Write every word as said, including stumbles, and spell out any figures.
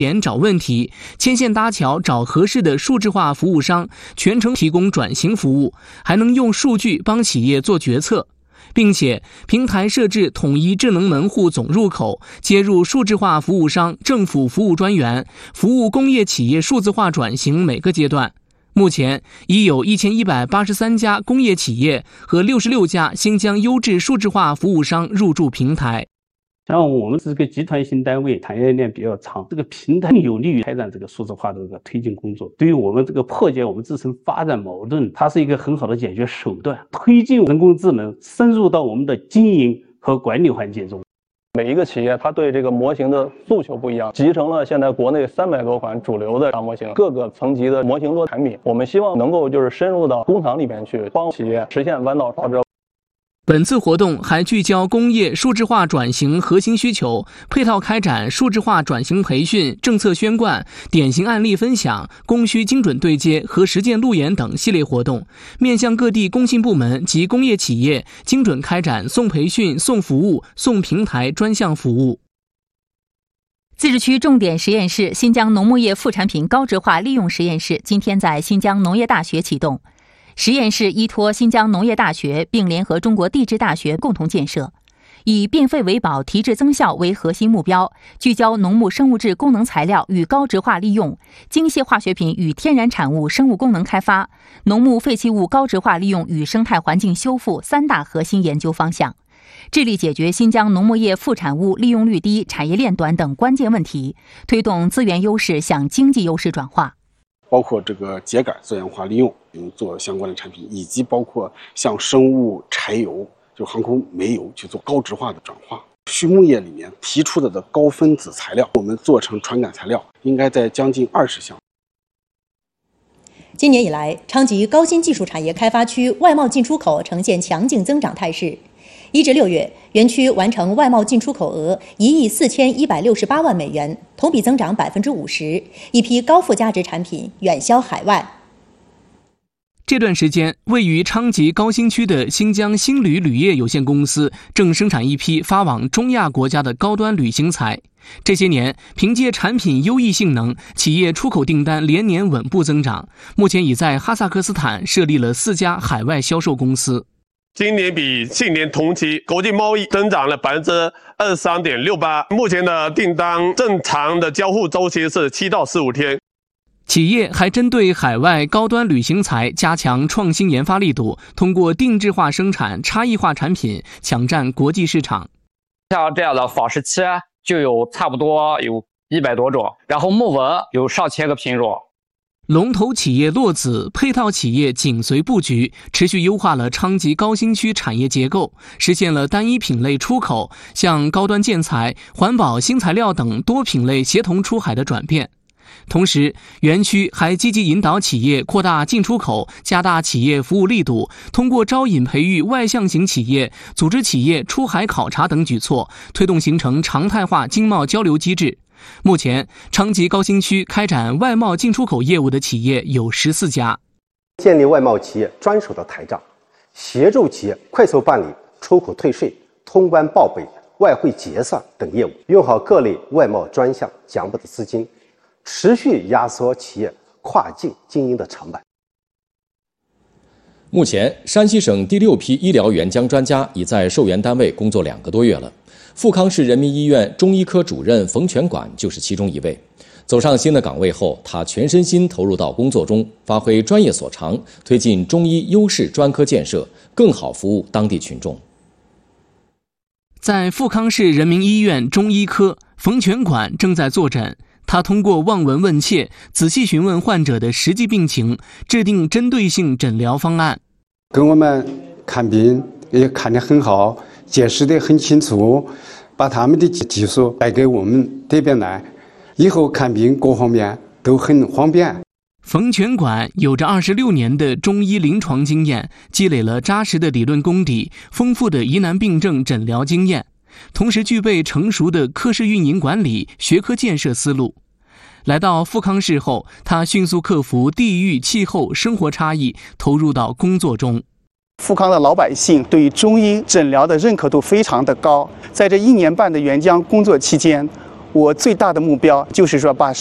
点找问题，牵线搭桥，找合适的数字化服务商，全程提供转型服务，还能用数据帮企业做决策，并且平台设置统一智能门户总入口，接入数字化服务商、政府服务专员，服务工业企业数字化转型每个阶段。目前已有一千一百八十三家工业企业和六十六家新疆优质数字化服务商入驻平台。 像我们是个集团型单位，产业链比较长，这个平台有利于开展这个数字化的这个推进工作。对于我们这个破解我们自身发展矛盾，它是一个很好的解决手段，推进人工智能深入到我们的经营和管理环节中。 每一个企业它对这个模型的诉求不一样，集成了现在国内三百多款主流的大模型，各个层级的模型多产品。我们希望能够就是深入到工厂里面去，帮企业实现弯道超车。 本次活动还聚焦工业数字化转型核心需求，配套开展数字化转型培训、政策宣贯、典型案例分享、供需精准对接和实践路演等系列活动，面向各地工信部门及工业企业精准开展送培训、送服务、送平台专项服务。 自治区重点实验室新疆农牧业副产品高质化利用实验室今天在新疆农业大学启动。实验室依托新疆农业大学并联合中国地质大学共同建设，以变废为宝、提质增效为核心目标，聚焦农牧生物质功能材料与高质化利用、精细化学品与天然产物生物功能开发、农牧废弃物高质化利用与生态环境修复三大核心研究方向，致力解决新疆农牧业副产物利用率低、产业链短等关键问题，推动资源优势向经济优势转化。 包括这个秸秆资源化利用，用做相关的产品，以及包括像生物柴油，就航空煤油去做高质化的转化。畜牧业里面提出的的高分子材料，我们做成传感材料，应该在将近二十项。 今年以来，昌吉高新技术产业开发区外贸进出口呈现强劲增长态势。一至六月，园区完成外贸进出口额一亿四千一百六十八万美元，同比增长百分之五十，一批高附加值产品远销海外。 这段时间，位于昌吉高新区的新疆新旅铝业有限公司正生产一批发往中亚国家的高端铝型材。这些年，凭借产品优异性能，企业出口订单连年稳步增长，目前已在哈萨克斯坦设立了四家海外销售公司。 今年比去年同期国际贸易增长了百分之二十三点六八，目前的订单正常的交付周期是七到十五天。 企业还针对海外高端铝型材加强创新研发力度，通过定制化生产、差异化产品抢占国际市场。 像这样的仿石漆就有差不多有一百多种，然后木纹有上千个品种。 龙头企业落子，配套企业紧随布局，持续优化了昌吉高新区产业结构，实现了单一品类出口向高端建材、环保新材料等多品类协同出海的转变。同时，园区还积极引导企业扩大进出口，加大企业服务力度，通过招引培育外向型企业、组织企业出海考察等举措，推动形成常态化经贸交流机制。目前，昌吉高新区开展外贸进出口业务的企业有十四家。 建立外贸企业专属的台账，协助企业快速办理出口退税、通关报备、外汇结算等业务，用好各类外贸专项奖补的资金，持续压缩企业跨境经营的成本。 目前，山西省第六批医疗援疆专家已在受援单位工作两个多月了。富康市人民医院中医科主任冯全管就是其中一位。走上新的岗位后，他全身心投入到工作中，发挥专业所长，推进中医优势专科建设，更好服务当地群众。 在富康市人民医院中医科，冯全管正在坐诊。他通过望闻问切，仔细询问患者的实际病情，制定针对性诊疗方案。 跟我们看病也看得很好，解释得很清楚，把他们的技术带给我们这边来，以后看病各方面都很方便。 冯全管有着二十六年的中医临床经验，积累了扎实的理论功底，丰富的疑难病症诊疗经验，同时具备成熟的科室运营管理、学科建设思路。来到富康市后，他迅速克服地域、气候、生活差异，投入到工作中。 富康的老百姓对于中医诊疗的认可度非常的高。在这一年半的援疆工作期间， 我最大的目标就是说把